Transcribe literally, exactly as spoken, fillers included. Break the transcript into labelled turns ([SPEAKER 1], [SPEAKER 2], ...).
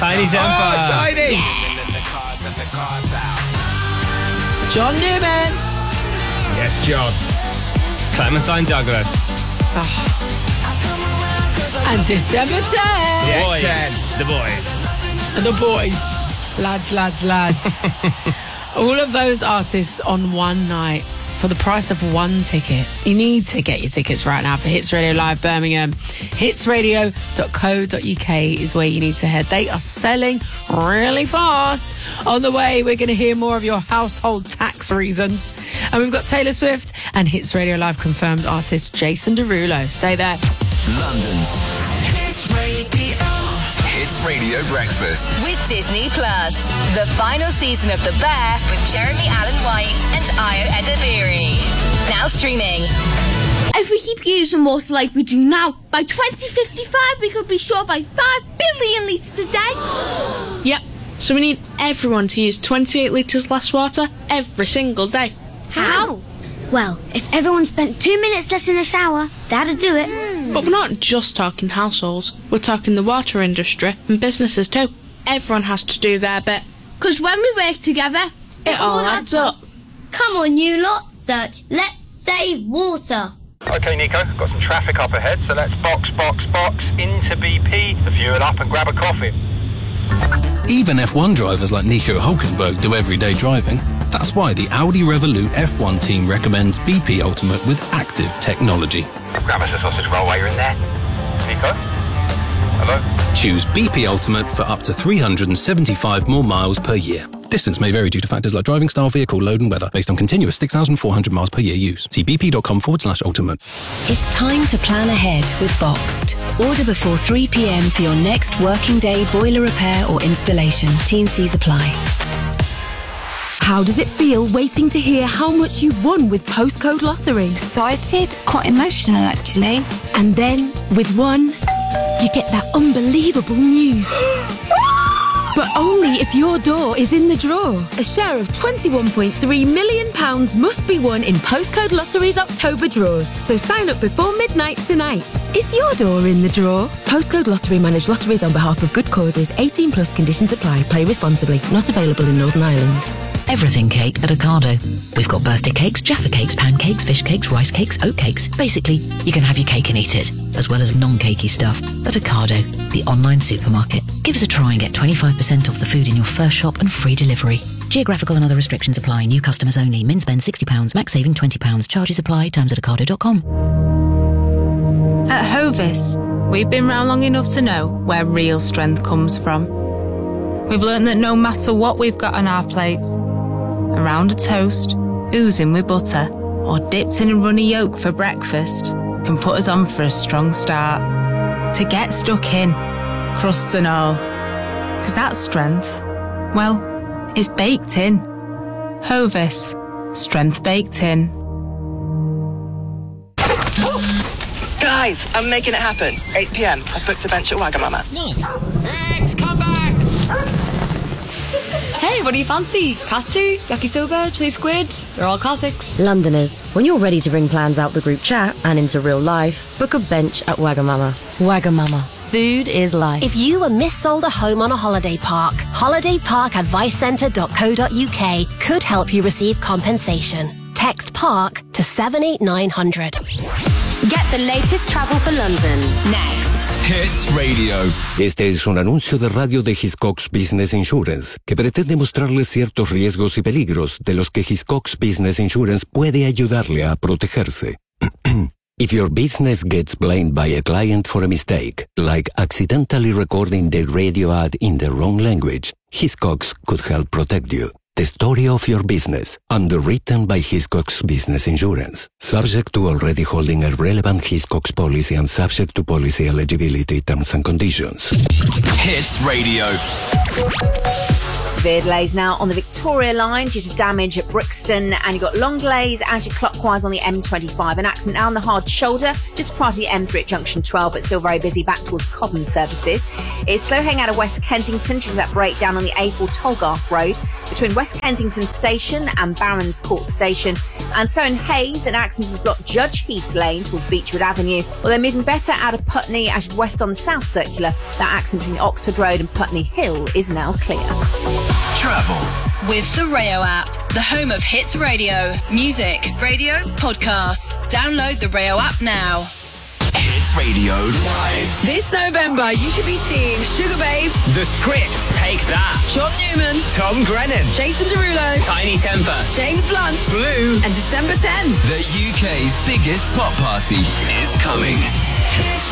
[SPEAKER 1] Tiny Temper.
[SPEAKER 2] Oh, Tiny!
[SPEAKER 3] Yeah.
[SPEAKER 4] John Newman.
[SPEAKER 2] Yes, John.
[SPEAKER 1] Clementine Douglas.
[SPEAKER 4] Oh. And December tenth.
[SPEAKER 1] The
[SPEAKER 2] Boys.
[SPEAKER 1] ten. The boys.
[SPEAKER 4] The boys. Lads, lads, lads. All of those artists on one night for the price of one ticket. You need to get your tickets right now for Hits Radio Live Birmingham. hits radio dot co dot uk is where you need to head. They are selling really fast. On the way, we're going to hear more of your household tax reasons. And we've got Taylor Swift and Hits Radio Live confirmed artist Jason Derulo. Stay there.
[SPEAKER 5] London's Hits Radio. Hits Radio Breakfast.
[SPEAKER 6] With Disney Plus. The final season of The Bear with Jeremy Allen White and Ayo Edebiri. Now streaming.
[SPEAKER 7] If we keep using water like we do now, by twenty fifty-five we could be short by five billion litres a day.
[SPEAKER 8] Yep, so we need everyone to use twenty-eight litres less water every single day.
[SPEAKER 7] How? Well, if everyone spent two minutes less in the shower, that'd do it. Mm.
[SPEAKER 8] But we're not just talking households, we're talking the water industry and businesses too. Everyone has to do their bit.
[SPEAKER 7] Because when we work together,
[SPEAKER 8] it, it all adds up. up.
[SPEAKER 7] Come on, you lot. Search Let's Save Water.
[SPEAKER 9] OK, Nico, got some traffic up ahead, so let's box, box, box into B P, the fuel up and grab a coffee.
[SPEAKER 10] Even F one drivers like Nico Hulkenberg do everyday driving. That's why the Audi Revolut F one team recommends B P Ultimate with active technology.
[SPEAKER 9] Grab us a sausage roll while you're in there. Nico? Hello?
[SPEAKER 10] Choose B P Ultimate for up to three hundred seventy-five more miles per year. Distance may vary due to factors like driving style, vehicle load and weather, based on continuous six thousand four hundred miles per year use. See bp.com forward slash ultimate.
[SPEAKER 6] It's time to plan ahead with Boxed. Order before three p.m. for your next working day boiler repair or installation. T and C's apply.
[SPEAKER 11] How does it feel waiting to hear how much you've won with Postcode Lottery?
[SPEAKER 12] Excited, quite emotional actually.
[SPEAKER 11] And then, with one, you get that unbelievable news. But only if your door is in the draw. A share of twenty-one point three million pounds must be won in Postcode Lottery's October draws. So sign up before midnight tonight. Is your door in the draw? Postcode Lottery manage lotteries on behalf of good causes. eighteen plus conditions apply. Play responsibly. Not available in Northern Ireland.
[SPEAKER 13] Everything cake at Ocado. We've got birthday cakes, Jaffa cakes, pancakes, fish cakes, rice cakes, oat cakes. Basically, you can have your cake and eat it, as well as non-cakey stuff. At Ocado, the online supermarket. Give us a try and get twenty-five percent off the food in your first shop and free delivery. Geographical and other restrictions apply. New customers only. Min spend sixty pounds, max saving twenty pounds. Charges apply. Terms at ocado dot com.
[SPEAKER 14] At Hovis, we've been round long enough to know where real strength comes from. We've learned that no matter what we've got on our plates, around a toast, oozing with butter, or dipped in a runny yolk for breakfast, can put us on for a strong start. To get stuck in, crusts and all. Because that strength, well, it's baked in. Hovis, strength baked in.
[SPEAKER 15] Guys, I'm making it happen. eight p.m. I've booked a bench at Wagamama.
[SPEAKER 16] Nice. Rex, come back!
[SPEAKER 17] Hey, what do you fancy? Katsu, yakisoba, chili squid? They're all classics.
[SPEAKER 18] Londoners, when you're ready to bring plans out the group chat and into real life, book a bench at Wagamama. Wagamama. Food is life.
[SPEAKER 19] If you were missold a home on a holiday park, holiday park advice centre dot co dot uk could help you receive compensation. Text PARK to seven eight nine hundred. Get the latest travel for London. Next.
[SPEAKER 5] Hits Radio.
[SPEAKER 20] Este es un anuncio de radio de Hiscox Business Insurance que pretende mostrarle ciertos riesgos y peligros de los que Hiscox Business Insurance puede ayudarle a protegerse. If your business gets blamed by a client for a mistake, like accidentally recording the radio ad in the wrong language, Hiscox could help protect you. The story of your business, underwritten by Hiscox Business Insurance. Subject to already holding a relevant Hiscox policy and subject to policy eligibility terms and conditions.
[SPEAKER 5] Hits Radio.
[SPEAKER 21] Severe delays now on the Victoria line due to damage at Brixton, and you've got long delays anti-clockwise on the M twenty-five. An accident now on the hard shoulder just prior to the M three at junction twelve, but still very busy back towards Cobham services. It's slow heading out of West Kensington due to that breakdown on the A four Tolgarth Road. between West Kensington Station and Barons Court Station. And so in Hayes, an accident has blocked Judge Heath Lane towards Beechwood Avenue. Although moving better out of Putney as you west on the South Circular, that accident between Oxford Road and Putney Hill is now clear.
[SPEAKER 5] Travel.
[SPEAKER 3] With the Rayo app, the home of hits radio, music, radio, podcasts. Download the Rayo app now.
[SPEAKER 5] Hits Radio Live.
[SPEAKER 22] This November, you could be seeing Sugar Babes,
[SPEAKER 1] The Script. Take that.
[SPEAKER 22] John Newman,
[SPEAKER 1] Tom Grennan.
[SPEAKER 22] Jason Derulo,
[SPEAKER 1] Tiny Temper.
[SPEAKER 22] James Blunt,
[SPEAKER 1] Blue.
[SPEAKER 22] and December tenth.
[SPEAKER 5] The U K's biggest pop party is coming.